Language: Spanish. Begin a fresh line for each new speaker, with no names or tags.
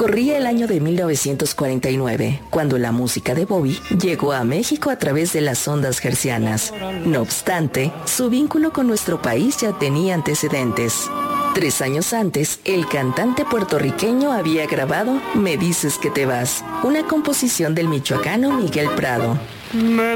Corría el año de 1949, cuando la música de Bobby llegó a México a través de las ondas hercianas. No obstante, su vínculo con nuestro país ya tenía antecedentes. 3 años antes, el cantante puertorriqueño había grabado Me dices que te vas, una composición del michoacano Miguel Prado.